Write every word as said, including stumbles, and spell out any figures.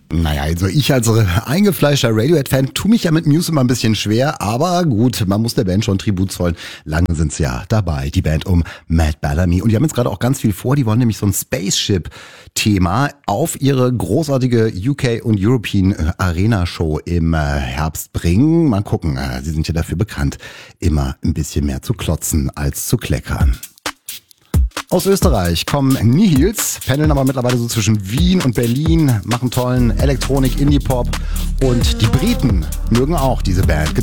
Naja, also ich als eingefleischter Radiohead-Fan tue mich ja mit Muse immer ein bisschen schwer, aber gut, man muss der Band schon Tribut zollen. Lange sind sie ja dabei, die Band um Matt Bellamy. Und die haben jetzt gerade auch ganz viel vor, die wollen nämlich so ein Spaceship-Thema auf ihre großartige U K und European Arena Show im Herbst bringen. Mal gucken, sie sind ja dafür bekannt, immer ein bisschen mehr zu klotzen als zu kleckern. Aus Österreich kommen Nihils, pendeln aber mittlerweile so zwischen Wien und Berlin, machen tollen Elektronik, Indie-Pop und die Briten mögen auch diese Band.